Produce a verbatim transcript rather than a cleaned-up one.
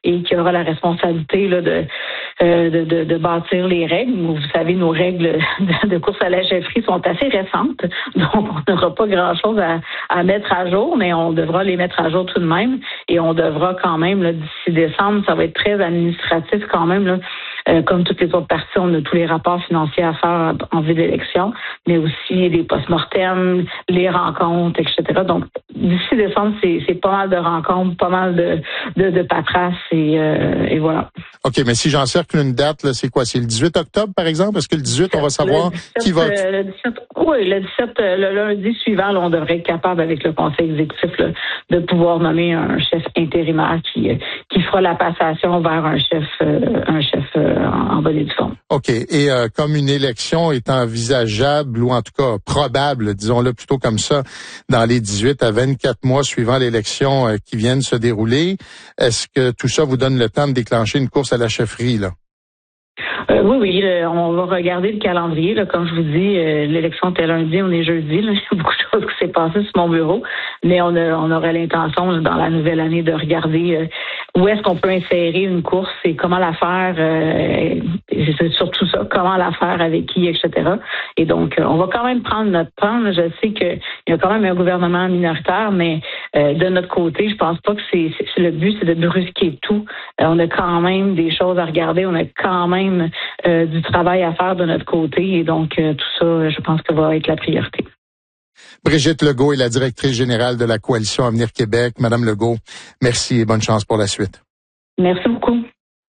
et qui aura la responsabilité là, de, euh, de, de, de bâtir les règles. Vous savez, nos règles de, de course à la chefferie sont assez récentes, donc on n'aura pas grand-chose à, à mettre à jour, mais on devra les mettre à jour tout de même et on devra quand même, là, d'ici décembre, ça va être très administratif quand même, là. Euh, comme toutes les autres parties, on a tous les rapports financiers à faire en vue d'élection, mais aussi les post-mortem, les rencontres, et cetera. Donc, d'ici décembre, c'est, c'est pas mal de rencontres, pas mal de, de, de paperasses et, euh, et voilà. OK, mais si j'encercle une date, là, c'est quoi? C'est le dix-huit octobre, par exemple? Est-ce que le dix-huit, on va savoir dix-sept, qui vote? Euh, le dix-sept, oui, le dix-sept, le lundi suivant, là, on devrait être capable, avec le conseil exécutif, là, de pouvoir nommer un chef intérimaire qui, qui fera la passation vers un chef, euh, un chef euh, en bonne et due forme. OK. Et euh, comme une élection est envisageable, ou en tout cas probable, disons-le plutôt comme ça, dans les dix-huit à vingt-quatre mois suivant l'élection euh, qui viennent se dérouler, est-ce que tout ça vous donne le temps de déclencher une course à la chefferie, là? Euh, oui, oui, là, on va regarder le calendrier. Là, comme je vous dis, euh, l'élection était lundi, on est jeudi. Là. Il y a beaucoup de choses qui s'est passé sur mon bureau, mais on, a, on aurait l'intention là, dans la nouvelle année de regarder euh, où est-ce qu'on peut insérer une course et comment la faire. Euh, c'est surtout ça, comment la faire, avec qui, et cetera. Et donc, euh, on va quand même prendre notre temps. Là. Je sais qu'il y a quand même un gouvernement minoritaire, mais euh, de notre côté, je pense pas que c'est, c'est le but, c'est de brusquer tout. Euh, on a quand même des choses à regarder. On a quand même Euh, du travail à faire de notre côté et donc euh, tout ça, je pense que va être la priorité. Brigitte Legault est la directrice générale de la Coalition Avenir Québec. Madame Legault, merci et bonne chance pour la suite. Merci beaucoup.